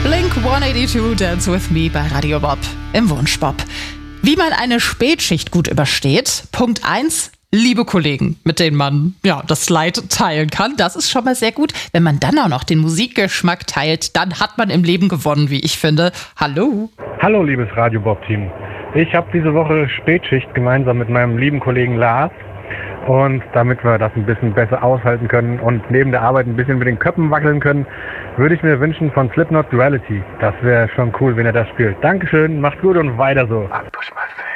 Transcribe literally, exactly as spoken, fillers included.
Blink hundertzweiundachtzig, Dance With Me bei Radio Bob im Wunschbob. Wie man eine Spätschicht gut übersteht. Punkt eins, liebe Kollegen, mit denen man ja das Leid teilen kann. Das ist schon mal sehr gut. Wenn man dann auch noch den Musikgeschmack teilt, dann hat man im Leben gewonnen, wie ich finde. Hallo. Hallo, liebes Radio Bob-Team. Ich habe diese Woche Spätschicht gemeinsam mit meinem lieben Kollegen Lars. Und damit wir das ein bisschen besser aushalten können und neben der Arbeit ein bisschen mit den Köpfen wackeln können, würde ich mir wünschen von Slipknot Duality. Das wäre schon cool, wenn er das spielt. Dankeschön, macht gut und weiter so. I'll push my face.